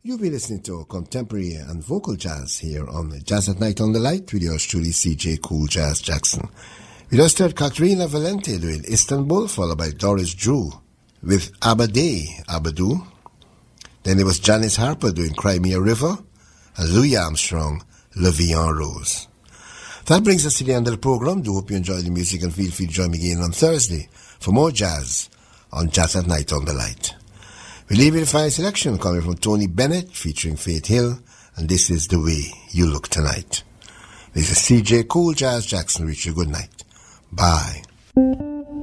You'll be listening to contemporary and vocal jazz here on Jazz at Night on the Light with yours truly, CJ Cool Jazz Jackson. We just heard Katrina Valente doing Istanbul, followed by Doris Drew with Abade, Abadou. Then it was Janice Harper doing Crimea River, and Louis Armstrong, Le Vian Rose. That brings us to the end of the program. Do hope you enjoy the music and feel free to join me again on Thursday for more jazz on Jazz at Night on the Light. We leave you with a fine selection coming from Tony Bennett featuring Faith Hill, and this is The Way You Look Tonight. This is CJ Cool Jazz Jackson. Wish you good night. Bye.